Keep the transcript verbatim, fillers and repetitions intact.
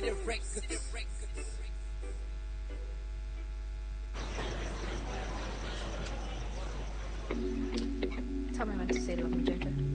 Tell me when to say love me, Ginger.